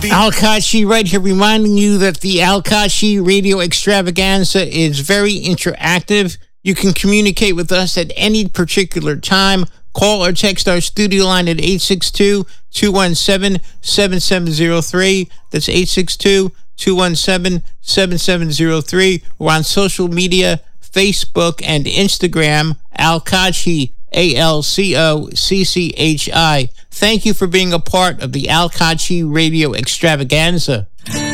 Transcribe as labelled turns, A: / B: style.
A: Al Kashi right here reminding you that the Al Kashi Radio Extravaganza is very interactive. You can communicate with us at any particular time. Call or text our studio line at 862-217-7703. That's 862-217-7703. We're on social media, Facebook and Instagram, Al Kashi, ALCOCCHI. Thank you for being a part of the Al Kashi Radio Extravaganza.